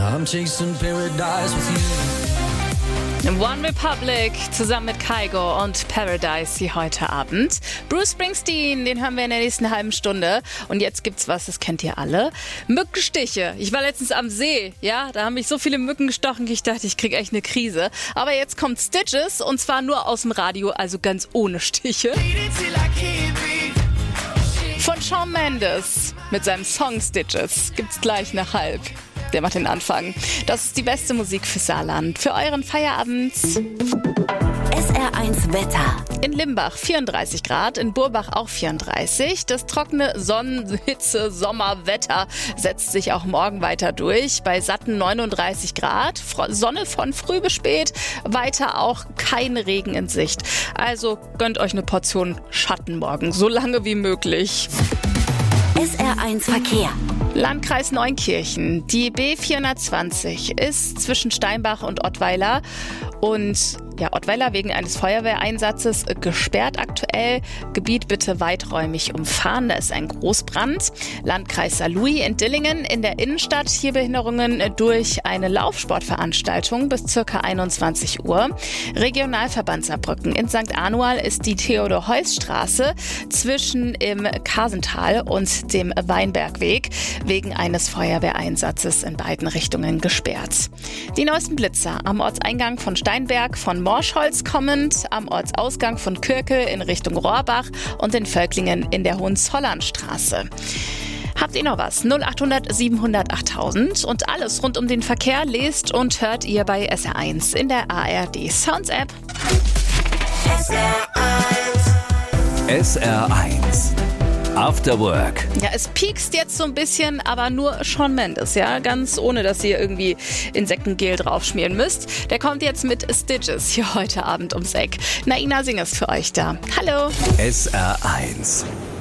I'm chasing paradise with you. One Republic zusammen mit Kygo und Paradise hier heute Abend. Bruce Springsteen, den hören wir in der nächsten halben Stunde. Und jetzt gibt's was, das kennt ihr alle. Mückenstiche. Ich war letztens am See, ja, da haben mich so viele Mücken gestochen, ich dachte, ich krieg echt eine Krise. Aber jetzt kommt Stitches und zwar nur aus dem Radio, also ganz ohne Stiche. Von Shawn Mendes mit seinem Song Stitches gibt's gleich nach halb. Der macht den Anfang. Das ist die beste Musik für Saarland. Für euren Feierabend. SR1 Wetter. In Limbach 34 Grad, in Burbach auch 34. Das trockene Sonnenhitze-Sommerwetter setzt sich auch morgen weiter durch. Bei satten 39 Grad, Sonne von früh bis spät, weiter auch kein Regen in Sicht. Also gönnt euch eine Portion Schatten morgen, so lange wie möglich. SR1 Verkehr. Landkreis Neunkirchen. Die B420 ist zwischen Steinbach und Ottweiler. Und ja, Ottweiler wegen eines Feuerwehreinsatzes gesperrt aktuell. Gebiet bitte weiträumig umfahren. Da ist ein Großbrand. Landkreis Saarlouis in Dillingen in der Innenstadt. Hier Behinderungen durch eine Laufsportveranstaltung bis ca. 21 Uhr. Regionalverband Saarbrücken in St. Anual ist die Theodor-Heuss-Straße zwischen im Karsental und dem Weinbergweg wegen eines Feuerwehreinsatzes in beiden Richtungen gesperrt. Die neuesten Blitzer am Ortseingang von Steinberg von Morschholz kommend, am Ortsausgang von Kürkel in Richtung Rohrbach und in Völklingen in der Hohenzollernstraße. Habt ihr noch was? 0800 700 8000 und alles rund um den Verkehr lest und hört ihr bei SR1 in der ARD Sounds App. SR1 After Work. Ja, es piekst jetzt so ein bisschen, aber nur Shawn Mendes, ja, ganz ohne, dass ihr irgendwie Insektengel draufschmieren müsst. Der kommt jetzt mit Stitches hier heute Abend ums Eck. Naina Singh ist für euch da. Hallo. SR1